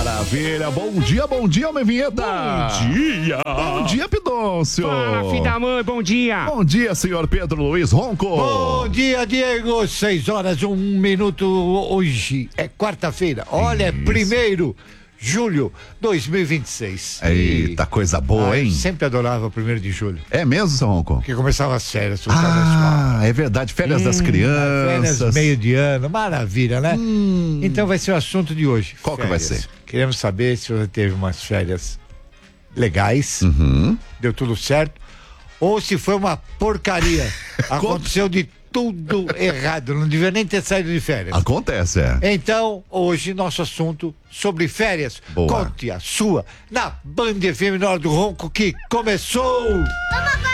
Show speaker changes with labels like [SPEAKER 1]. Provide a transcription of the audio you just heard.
[SPEAKER 1] maravilha. Bom dia, minha vinheta. Bom dia, Pidoncio.
[SPEAKER 2] Fala, filho da mãe, bom dia.
[SPEAKER 1] Bom dia, senhor Pedro Luiz Ronco.
[SPEAKER 3] Bom dia, Diego. 6h01. Hoje é quarta-feira. Olha, é 1º de julho 2026.
[SPEAKER 1] Eita, coisa boa, hein?
[SPEAKER 3] Eu sempre adorava 1º de julho.
[SPEAKER 1] É mesmo, seu Ronco?
[SPEAKER 3] Porque começava as férias. Da escola.
[SPEAKER 1] É verdade. Férias das crianças.
[SPEAKER 3] Férias meio de ano. Maravilha, né? Então vai ser o assunto de hoje.
[SPEAKER 1] Qual que vai ser?
[SPEAKER 3] Queremos saber se você teve umas férias legais. Deu tudo certo. Ou se foi uma porcaria. Aconteceu de tudo errado, não devia nem ter saído de férias.
[SPEAKER 1] Acontece, é.
[SPEAKER 3] Então, hoje, nosso assunto sobre férias.
[SPEAKER 1] Boa.
[SPEAKER 3] Conte a sua na Band FM na hora do Ronco que começou!
[SPEAKER 4] Vamos